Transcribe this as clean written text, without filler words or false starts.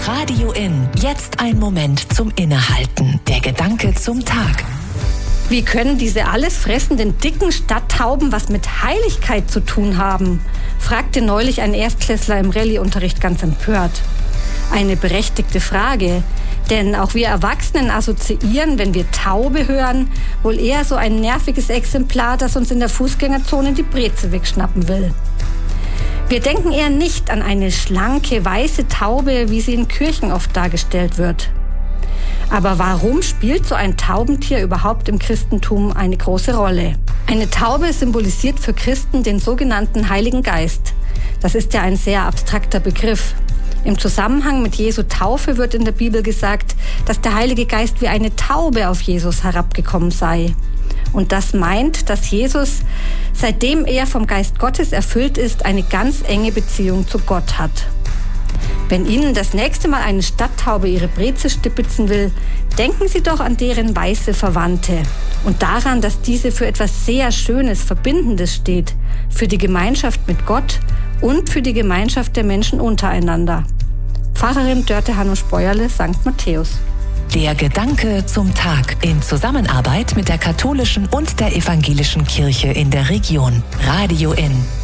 Radio In. Jetzt ein Moment zum Innehalten. Der Gedanke zum Tag. Wie können diese alles fressenden, dicken Stadttauben was mit Heiligkeit zu tun haben? Fragte neulich ein Erstklässler im Rallye-Unterricht ganz empört. Eine berechtigte Frage, denn auch wir Erwachsenen assoziieren, wenn wir Taube hören, wohl eher so ein nerviges Exemplar, das uns in der Fußgängerzone die Breze wegschnappen will. Wir denken eher nicht an eine schlanke, weiße Taube, wie sie in Kirchen oft dargestellt wird. Aber warum spielt so ein Taubentier überhaupt im Christentum eine große Rolle? Eine Taube symbolisiert für Christen den sogenannten Heiligen Geist. Das ist ja ein sehr abstrakter Begriff. Im Zusammenhang mit Jesu Taufe wird in der Bibel gesagt, dass der Heilige Geist wie eine Taube auf Jesus herabgekommen sei. Und das meint, dass Jesus, seitdem er vom Geist Gottes erfüllt ist, eine ganz enge Beziehung zu Gott hat. Wenn Ihnen das nächste Mal eine Stadttaube ihre Breze stibitzen will, denken Sie doch an deren weiße Verwandte und daran, dass diese für etwas sehr Schönes, Verbindendes steht, für die Gemeinschaft mit Gott und für die Gemeinschaft der Menschen untereinander. Pfarrerin Dörte Hanusch-Bäuerle, St. Matthäus. Der Gedanke zum Tag in Zusammenarbeit mit der katholischen und der evangelischen Kirche in der Region. Radio In.